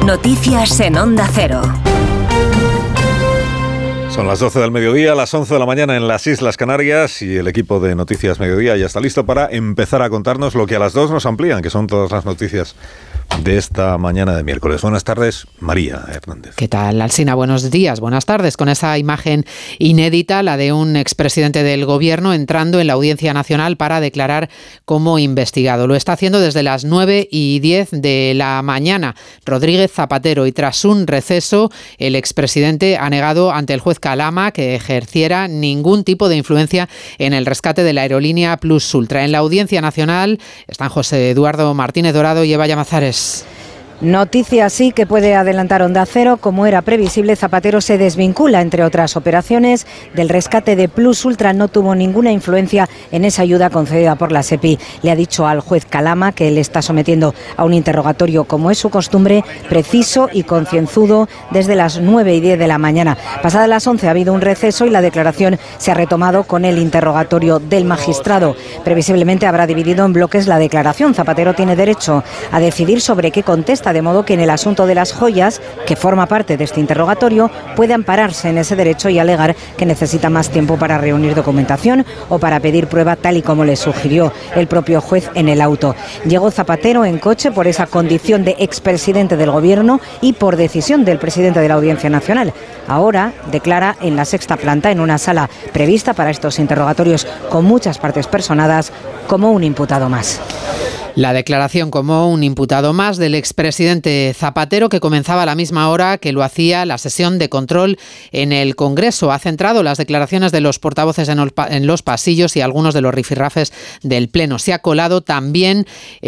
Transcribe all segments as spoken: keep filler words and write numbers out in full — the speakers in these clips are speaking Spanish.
Noticias en Onda Cero. Son las doce del mediodía, las once de la mañana en las Islas Canarias, y el equipo de Noticias Mediodía ya está listo para empezar a contarnos lo que a las dos nos amplían, que son todas las noticias de esta mañana de miércoles. Buenas tardes, María Hernández. ¿Qué tal, Alsina? Buenos días, buenas tardes. Con esa imagen inédita, la de un expresidente del Gobierno entrando en la Audiencia Nacional para declarar como investigado. Lo está haciendo desde las nueve y diez de la mañana. Rodríguez Zapatero, y tras un receso, el expresidente ha negado ante el juez Calama que ejerciera ningún tipo de influencia en el rescate de la aerolínea Plus Ultra. En la Audiencia Nacional están José Eduardo Martínez Dorado y Eva Llamazares. Noticia sí que puede adelantar Onda Cero. Como era previsible, Zapatero se desvincula, entre otras operaciones, del rescate de Plus Ultra. No tuvo ninguna influencia en esa ayuda concedida por la SEPI. Le ha dicho al juez Calama que le está sometiendo a un interrogatorio, como es su costumbre, preciso y concienzudo, desde las nueve y diez de la mañana. Pasadas las once ha habido un receso y la declaración se ha retomado con el interrogatorio del magistrado. Previsiblemente habrá dividido en bloques la declaración. Zapatero tiene derecho a decidir sobre qué contesta, de modo que en el asunto de las joyas, que forma parte de este interrogatorio, puede ampararse en ese derecho y alegar que necesita más tiempo para reunir documentación o para pedir prueba, tal y como le sugirió el propio juez en el auto. Llegó Zapatero en coche por esa condición de expresidente del Gobierno y por decisión del presidente de la Audiencia Nacional. Ahora declara en la sexta planta, en una sala prevista para estos interrogatorios con muchas partes personadas, como un imputado más. La declaración como un imputado más del expresidente Zapatero, que comenzaba a la misma hora que lo hacía la sesión de control en el Congreso. Ha centrado las declaraciones de los portavoces en los pasillos y algunos de los rifirrafes del Pleno. Se ha colado también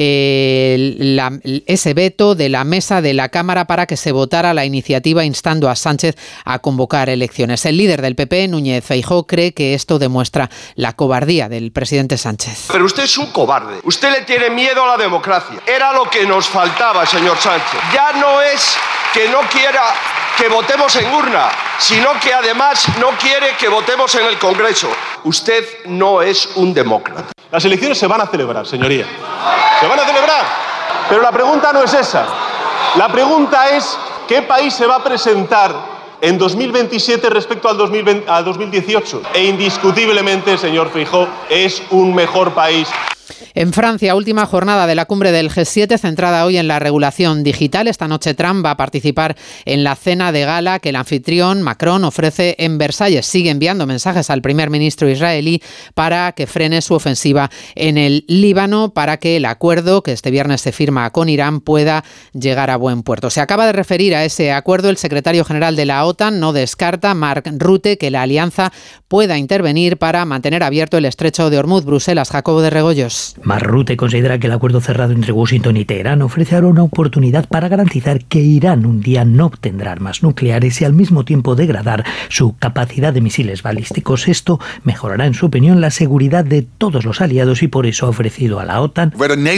eh, la, ese veto de la mesa de la Cámara para que se votara la iniciativa instando a Sánchez a convocar elecciones. El líder del P P, Núñez Feijóo, cree que esto demuestra la cobardía del presidente Sánchez. Pero usted es un cobarde. Usted le tiene miedo a la democracia. Era lo que nos faltaba, señor Sánchez. Ya no es que no quiera que votemos en urna, sino que además no quiere que votemos en el Congreso. Usted no es un demócrata. Las elecciones se van a celebrar, señoría. Se van a celebrar. Pero la pregunta no es esa. La pregunta es ¿qué país se va a presentar en dos mil veintisiete respecto al dos mil veinte, al dos mil dieciocho? E indiscutiblemente, señor Feijóo, es un mejor país. En Francia, última jornada de la cumbre del G siete, centrada hoy en la regulación digital. Esta noche Trump va a participar en la cena de gala que el anfitrión Macron ofrece en Versalles. Sigue enviando mensajes al primer ministro israelí para que frene su ofensiva en el Líbano, para que el acuerdo que este viernes se firma con Irán pueda llegar a buen puerto. Se acaba de referir a ese acuerdo el secretario general de la OTAN. No descarta, Mark Rutte, que la alianza pueda intervenir para mantener abierto el estrecho de Hormuz. Bruselas, Jacobo de Regoyos. Mark Rutte considera que el acuerdo cerrado entre Washington y Teherán ofrece ahora una oportunidad para garantizar que Irán un día no obtendrá armas nucleares y al mismo tiempo degradar su capacidad de misiles balísticos. Esto mejorará, en su opinión, la seguridad de todos los aliados y por eso ha ofrecido a la OTAN.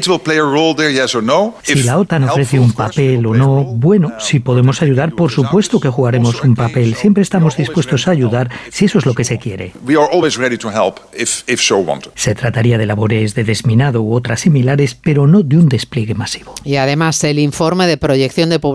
Si la OTAN ofrece un papel o no, bueno, si podemos ayudar, por supuesto que jugaremos un papel. Siempre estamos dispuestos a ayudar si eso es lo que se quiere. Se trataría de labores de desminado u otras similares, pero no de un despliegue masivo. Y además el informe de proyección de población